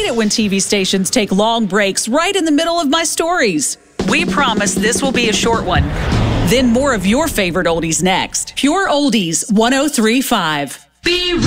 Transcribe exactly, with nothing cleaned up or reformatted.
it when T V stations take long breaks right in the middle of my stories. We promise this will be a short one. Then more of your favorite oldies next. Pure Oldies one oh three point five. Be real.